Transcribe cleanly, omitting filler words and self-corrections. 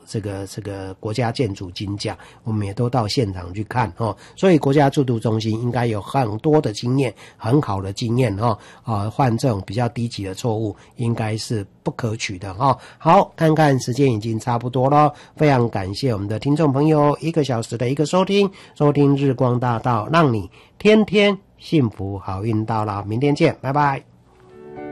这个国家建筑金奖，我们也都到现场去看所以国家住都中心应该有很多的经验，很好的经验犯这种比较低级的错误应该是不可取的好，看看时间已经差不多了，非常感谢我们的听众朋友1个小时的一个收听日光大道，让你天天幸福好运到了，明天见，拜拜。